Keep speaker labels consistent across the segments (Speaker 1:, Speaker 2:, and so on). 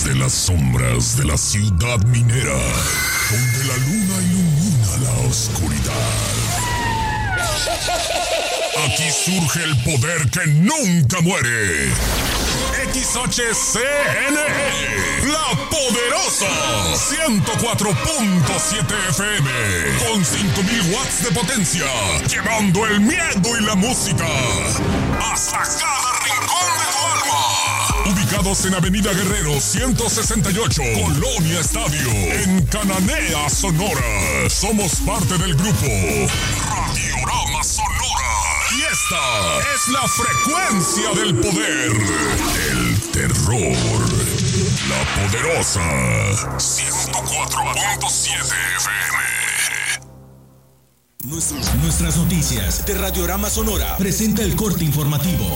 Speaker 1: Desde las sombras de la ciudad minera, donde la luna ilumina la oscuridad. Aquí surge el poder que nunca muere. XHCNE, La Poderosa, 104.7 FM, con 5,000 watts de potencia, llevando el miedo y la música hasta cada rincón de tu alma. Ubicados en Avenida Guerrero 168, Colonia Estadio, en Cananea, Sonora. Somos parte del grupo Radiorama Sonora. Y esta es la frecuencia del poder, el terror. La Poderosa, 104.7 FM.
Speaker 2: Nuestras noticias de Radiorama Sonora presenta el corte informativo.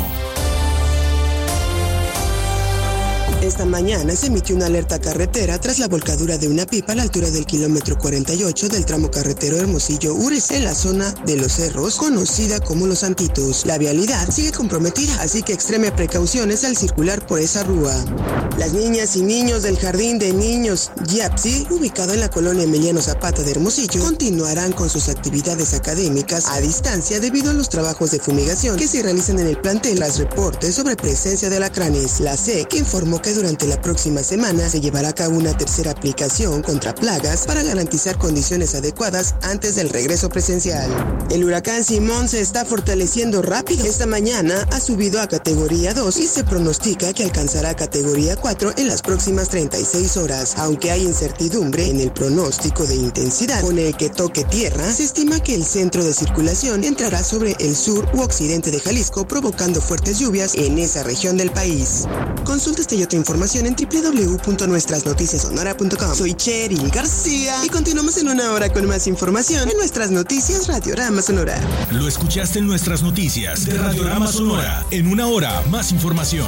Speaker 3: Esta mañana se emitió una alerta carretera tras la volcadura de una pipa a la altura del kilómetro 48 del tramo carretero Hermosillo-Ures, en la zona de Los Cerros, conocida como Los Santitos. La vialidad sigue comprometida, así que extreme precauciones al circular por esa rúa. Las niñas y niños del Jardín de Niños Yapsi, ubicado en la colonia Emiliano Zapata de Hermosillo, continuarán con sus actividades académicas a distancia debido a los trabajos de fumigación que se realizan en el plantel tras reportes sobre presencia de alacranes. La SEC informó que durante la próxima semana se llevará a cabo una tercera aplicación contra plagas para garantizar condiciones adecuadas antes del regreso presencial. El huracán Simón se está fortaleciendo rápido. Esta mañana ha subido a categoría 2 y se pronostica que alcanzará categoría 4 en las próximas 36 horas. Aunque hay incertidumbre en el pronóstico de intensidad con el que toque tierra, se estima que el centro de circulación entrará sobre el sur u occidente de Jalisco, provocando fuertes lluvias en esa región del país. Consulta esta y otra información en www.nuestrasnoticiasonora.com. Soy Cheryl García y continuamos en una hora con más información en Nuestras Noticias Radiorama Sonora.
Speaker 2: Lo escuchaste en Nuestras Noticias de Radiorama Sonora. En una hora, más información.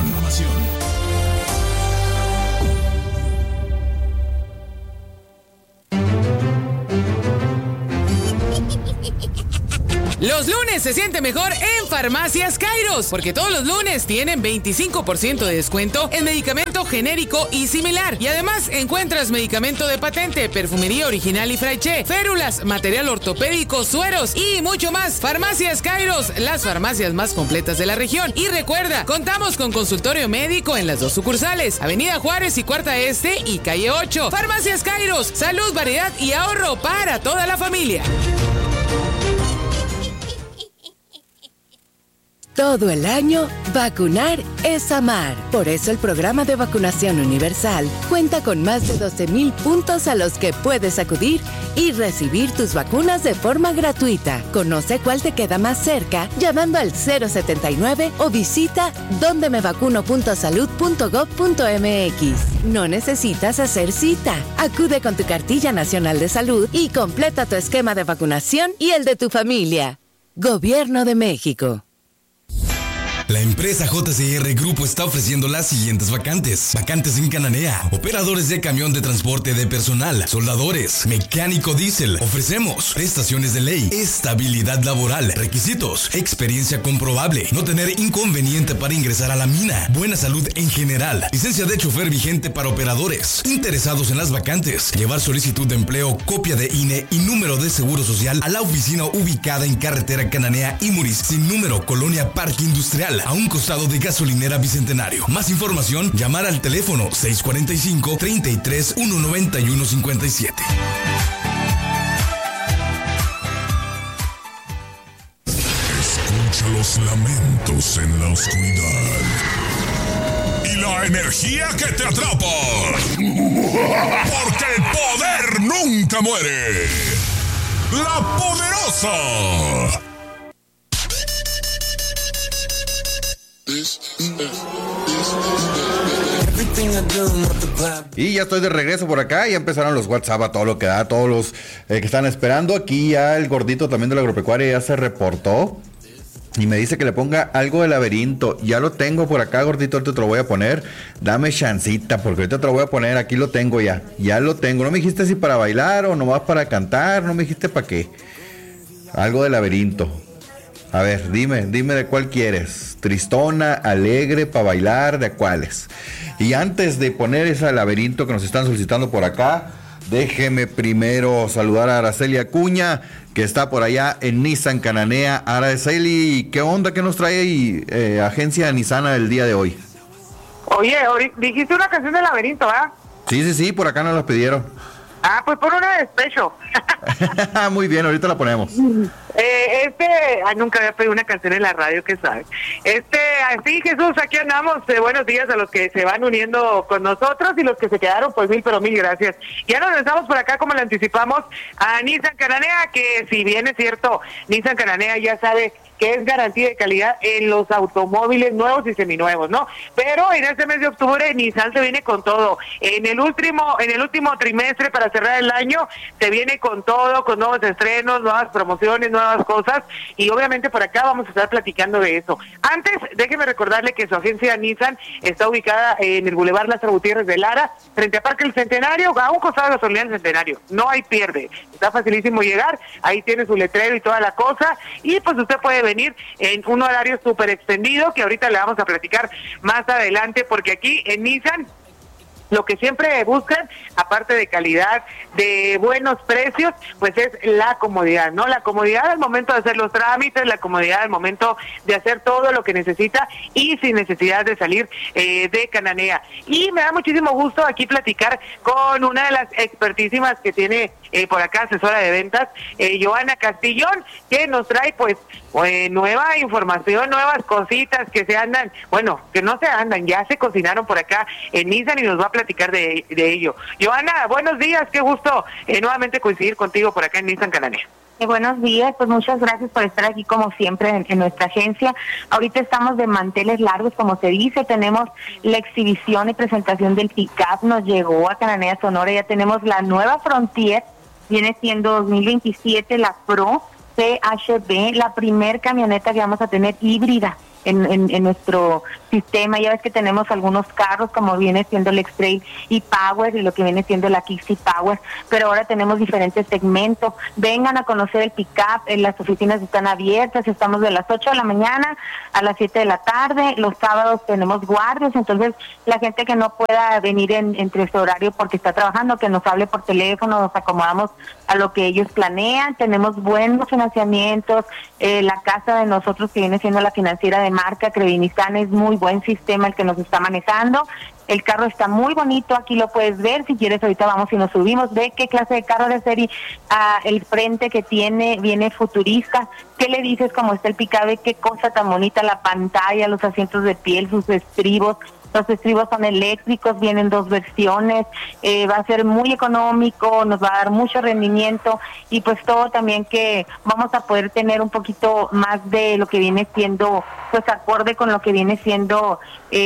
Speaker 4: Los lunes se siente mejor en Farmacias Kairos, porque todos los lunes tienen 25% de descuento en medicamento genérico y similar. Y además encuentras medicamento de patente, perfumería original y fraiche, férulas, material ortopédico, sueros y mucho más. Farmacias Kairos, las farmacias más completas de la región. Y recuerda, contamos con consultorio médico en las 2 sucursales, Avenida Juárez y Cuarta Este y Calle 8. Farmacias Kairos, salud, variedad y ahorro para toda la familia.
Speaker 5: Todo el año, vacunar es amar. Por eso el programa de vacunación universal cuenta con más de 12,000 puntos a los que puedes acudir y recibir tus vacunas de forma gratuita. Conoce cuál te queda más cerca llamando al 079 o visita dondemevacuno.salud.gov.mx. No necesitas hacer cita. Acude con tu cartilla nacional de salud y completa tu esquema de vacunación y el de tu familia. Gobierno de México.
Speaker 6: La empresa JCR Grupo está ofreciendo las siguientes vacantes. Vacantes en Cananea: operadores de camión de transporte de personal, soldadores, mecánico diésel. Ofrecemos prestaciones de ley, estabilidad laboral, requisitos, experiencia comprobable, no tener inconveniente para ingresar a la mina, buena salud en general, licencia de chofer vigente para operadores. Interesados en las vacantes, llevar solicitud de empleo, copia de INE y número de seguro social a la oficina ubicada en carretera Cananea y Muris, sin número, Colonia Parque Industrial, a un costado de Gasolinera Bicentenario. Más información, llamar al teléfono 645-33-191-57.
Speaker 1: Escucha los lamentos en la oscuridad y la energía que te atrapa, porque el poder nunca muere. La Poderosa.
Speaker 7: Y ya estoy de regreso por acá. Ya empezaron los WhatsApp a todo lo que da, todos los que están esperando. Aquí ya el gordito también de la agropecuaria ya se reportó y me dice que le ponga algo de Laberinto. Ya lo tengo por acá, gordito, ahorita te lo voy a poner. Dame chancita, porque ahorita te lo voy a poner. Aquí lo tengo ya lo tengo. No me dijiste si para bailar o nomás para cantar. No me dijiste para qué. Algo de Laberinto. A ver, dime de cuál quieres. Tristona, alegre, para bailar, ¿de cuáles? Y antes de poner ese laberinto que nos están solicitando por acá, déjeme primero saludar a Araceli Acuña, que está por allá en Nissan Cananea. Araceli, ¿qué onda? ¿Qué nos trae agencia Nissana el día de hoy?
Speaker 8: Oye, dijiste una canción de laberinto, ¿verdad?
Speaker 7: Sí, por acá nos la pidieron.
Speaker 8: Ah, pues pon una de despecho.
Speaker 7: Muy bien, ahorita la ponemos.
Speaker 8: Nunca había pedido una canción en la radio, ¿qué sabes? Así, Jesús, aquí andamos. Buenos días a los que se van uniendo con nosotros y los que se quedaron, pues mil gracias. Ya nos lanzamos por acá, como le anticipamos, a Nissan Cananea, que si bien es cierto, Nissan Cananea ya sabe que es garantía de calidad en los automóviles nuevos y seminuevos, ¿no? Pero en este mes de octubre Nissan se viene con todo. En el último trimestre, para cerrar el año, se viene con todo, con nuevos estrenos, nuevas promociones, nuevas cosas, y obviamente por acá vamos a estar platicando de eso. Antes, déjeme recordarle que su agencia Nissan está ubicada en el Boulevard Lázaro Gutiérrez de Lara, frente a Parque El Centenario, a un costado de gasolina del Centenario. No hay pierde, está facilísimo llegar, ahí tiene su letrero y toda la cosa, y pues usted puede venir en un horario súper extendido, que ahorita le vamos a platicar más adelante, porque aquí en Nissan lo que siempre buscan, aparte de calidad, de buenos precios, pues es la comodidad, ¿no? La comodidad al momento de hacer los trámites, la comodidad al momento de hacer todo lo que necesita y sin necesidad de salir de Cananea. Y me da muchísimo gusto aquí platicar con una de las expertísimas que tiene por acá, asesora de ventas, Joana Castillón, que nos trae pues nueva información, nuevas cositas que que no se andan, ya se cocinaron por acá en Nissan y nos va a platicar de ello. Joana, buenos días, qué gusto nuevamente coincidir contigo por acá en Nissan Cananea.
Speaker 9: Buenos días, pues muchas gracias por estar aquí como siempre en nuestra agencia. Ahorita estamos de manteles largos, como se dice, tenemos la exhibición y presentación del pick-up, nos llegó a Cananea, Sonora, ya tenemos la nueva Frontier, viene siendo 2027, la Pro CHB, la primer camioneta que vamos a tener híbrida en nuestro sistema. Ya ves que tenemos algunos carros como viene siendo el X-Trail y Power y lo que viene siendo la Kicks y Power, pero ahora tenemos diferentes segmentos. Vengan a conocer el pick-up, las oficinas están abiertas, estamos de las 8 de la mañana a las 7 de la tarde, los sábados tenemos guardias, entonces la gente que no pueda venir entre ese horario porque está trabajando, que nos hable por teléfono, nos acomodamos a lo que ellos planean, tenemos buenos financiamientos, la casa de nosotros que viene siendo la financiera de marca, Crevinistan, es muy buen sistema el que nos está manejando. El carro está muy bonito, aquí lo puedes ver, si quieres ahorita vamos y nos subimos, ve qué clase de carro de serie, el frente que tiene, viene futurista, qué le dices cómo está el picabe, qué cosa tan bonita, la pantalla, los asientos de piel, sus estribos. Los estribos son eléctricos, vienen 2 versiones, va a ser muy económico, nos va a dar mucho rendimiento y pues todo también que vamos a poder tener un poquito más de lo que viene siendo, pues acorde con lo que viene siendo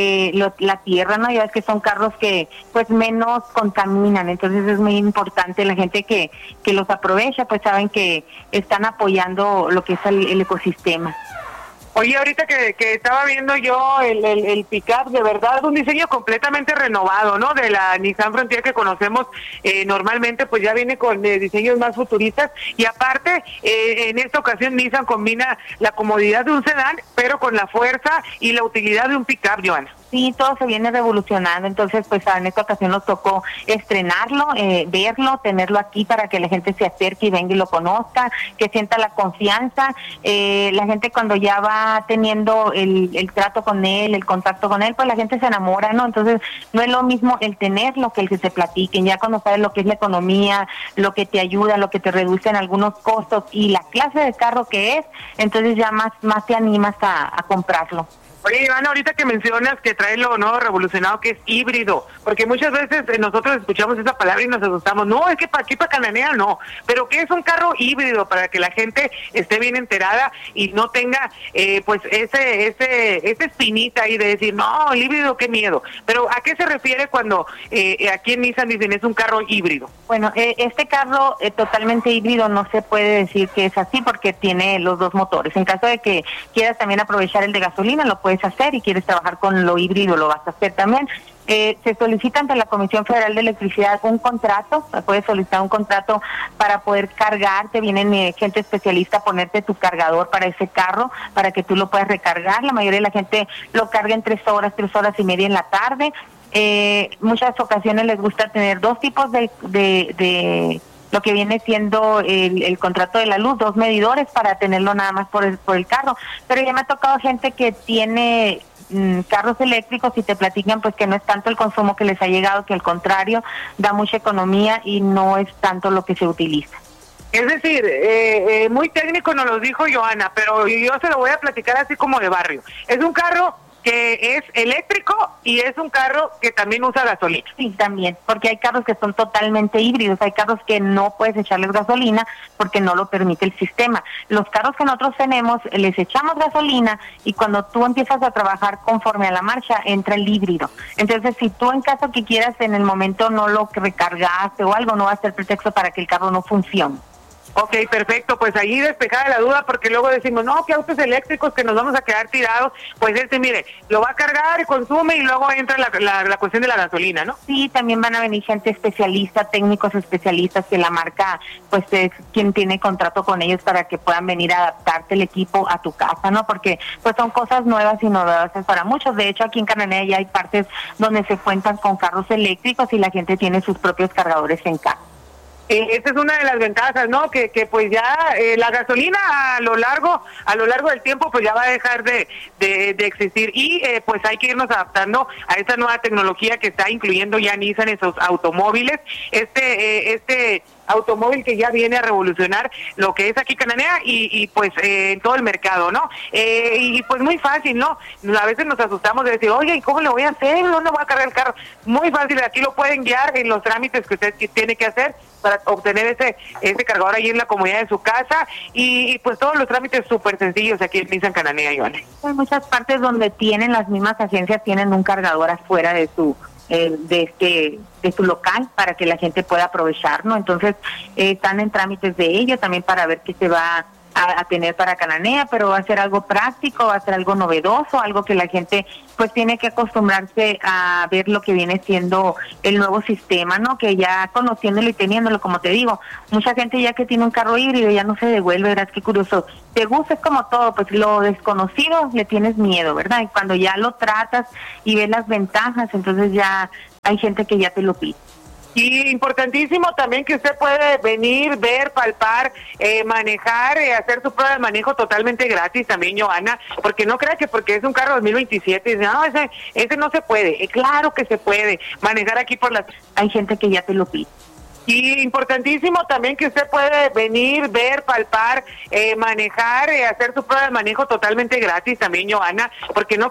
Speaker 9: la tierra, ¿no? Ya ves que son carros que pues menos contaminan, entonces es muy importante la gente que los aprovecha, pues saben que están apoyando lo que es el ecosistema.
Speaker 8: Oye, ahorita que estaba viendo yo el pick-up, de verdad, un diseño completamente renovado, ¿no? De la Nissan Frontier que conocemos normalmente, pues ya viene con diseños más futuristas. Y aparte, en esta ocasión Nissan combina la comodidad de un sedán, pero con la fuerza y la utilidad de un pick-up, Joana.
Speaker 9: Sí, todo se viene revolucionando, entonces pues en esta ocasión nos tocó estrenarlo, verlo, tenerlo aquí para que la gente se acerque y venga y lo conozca, que sienta la confianza, la gente cuando ya va teniendo el trato con él, el contacto con él, pues la gente se enamora, ¿no? Entonces no es lo mismo el tenerlo que el que se platiquen, ya cuando sabes lo que es la economía, lo que te ayuda, lo que te reduce en algunos costos y la clase de carro que es, entonces ya más te animas a comprarlo.
Speaker 8: Oye, Iván, ahorita que mencionas que trae lo nuevo revolucionado que es híbrido, porque muchas veces nosotros escuchamos esa palabra y nos asustamos, no, es que para aquí, para Cananea, no, pero ¿qué es un carro híbrido? Para que la gente esté bien enterada y no tenga, pues, esa espinita ahí de decir, no, el híbrido, qué miedo, pero ¿a qué se refiere cuando aquí en Nissan dicen es un carro híbrido?
Speaker 9: Bueno, este carro totalmente híbrido no se puede decir que es así porque tiene los 2 motores, en caso de que quieras también aprovechar el de gasolina, lo puedes hacer y quieres trabajar con lo híbrido, lo vas a hacer también. Se solicita ante la Comisión Federal de Electricidad un contrato, puedes solicitar un contrato para poder cargarte, vienen gente especialista a ponerte tu cargador para ese carro, para que tú lo puedas recargar. La mayoría de la gente lo carga en 3 horas y media en la tarde. Muchas ocasiones les gusta tener 2 tipos de lo que viene siendo el contrato de la luz, 2 medidores para tenerlo nada más por el carro. Pero ya me ha tocado gente que tiene carros eléctricos y te platican pues que no es tanto el consumo que les ha llegado, que al contrario da mucha economía y no es tanto lo que se utiliza.
Speaker 8: Es decir, muy técnico nos lo dijo Johanna, pero yo se lo voy a platicar así como de barrio. Es un carro que es eléctrico y es un carro que también usa gasolina.
Speaker 9: Sí, también, porque hay carros que son totalmente híbridos, hay carros que no puedes echarles gasolina porque no lo permite el sistema. Los carros que nosotros tenemos, les echamos gasolina y cuando tú empiezas a trabajar conforme a la marcha, entra el híbrido. Entonces, si tú en caso que quieras en el momento no lo recargaste o algo, no va a ser pretexto para que el carro no funcione.
Speaker 8: Ok, perfecto, pues ahí despejada la duda, porque luego decimos, no, que autos eléctricos que nos vamos a quedar tirados, pues mire, lo va a cargar y consume y luego entra la cuestión de la gasolina, ¿no?
Speaker 9: Sí, también van a venir gente especialista, técnicos especialistas, que la marca, pues es quien tiene contrato con ellos para que puedan venir a adaptarte el equipo a tu casa, ¿no? Porque pues son cosas nuevas y novedosas para muchos. De hecho, aquí en Cananea ya hay partes donde se cuentan con carros eléctricos y la gente tiene sus propios cargadores en casa.
Speaker 8: Esta es una de las ventajas, ¿no? Que pues ya la gasolina a lo largo del tiempo pues ya va a dejar de existir y pues hay que irnos adaptando a esta nueva tecnología que está incluyendo ya Nissan en sus automóviles. Este automóvil que ya viene a revolucionar lo que es aquí Cananea y pues en todo el mercado, ¿no? Y pues muy fácil, ¿no? A veces nos asustamos de decir, oye, ¿y cómo le voy a hacer? ¿Dónde voy a cargar el carro? Muy fácil, aquí lo pueden guiar en los trámites que usted tiene que hacer para obtener ese cargador ahí en la comodidad de su casa y pues todos los trámites súper sencillos aquí en Nissan Cananea, Iván.
Speaker 9: Hay muchas partes donde tienen las mismas agencias, tienen un cargador afuera de su local para que la gente pueda aprovechar, ¿no? Entonces están en trámites de ello también para ver qué se va a tener para Cananea, pero va a ser algo práctico, va a ser algo novedoso, algo que la gente pues tiene que acostumbrarse a ver lo que viene siendo el nuevo sistema, ¿no? Que ya conociéndolo y teniéndolo, como te digo, mucha gente ya que tiene un carro híbrido ya no se devuelve, ¿verdad? Qué curioso. Te gusta, es como todo, pues lo desconocido le tienes miedo, ¿verdad? Y cuando ya lo tratas y ves las ventajas, entonces ya hay gente que ya te lo pide.
Speaker 8: Y importantísimo también que usted puede venir, ver, palpar, manejar, hacer su prueba de manejo totalmente gratis también, Johanna, porque no crea que porque es un carro 2027, dice, no, ese no se puede. Claro que se puede manejar aquí por las...
Speaker 9: Hay gente que ya te lo pide.
Speaker 8: Y importantísimo también que usted puede venir, ver, palpar, manejar, hacer su prueba de manejo totalmente gratis también, Johanna, porque no